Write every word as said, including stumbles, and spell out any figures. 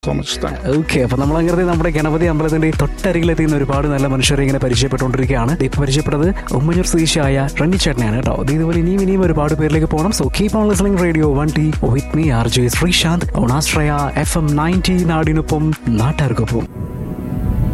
So much thank. Okay, അപ്പൊ നമ്മൾ അങ്ങനെ നമ്മുടെ ഗണപതി അമ്പലത്തിന്റെ തൊട്ടരികിലെത്തിയുന്ന ഒരുപാട് നല്ല മനുഷ്യരെ ഇങ്ങനെ പരിചയപ്പെട്ടുകൊണ്ടിരിക്കുകയാണ്. ഇപ്പൊ പരിചയപ്പെട്ടത് ഉമ്മഞ്ഞൂർ സ്വദേശിയായ റണ്ണി ചേട്ടനെയാണ് കേട്ടോ. അത് ഇതുപോലെ ഇനിയും ഇനിയും ഒരുപാട് പേരിലേക്ക് പോകണം. So keep on listening radio one T with me R J Sreesanth on Ashraya F M ninety നാടിനൊപ്പം നാട്ടാർക്കൊപ്പം.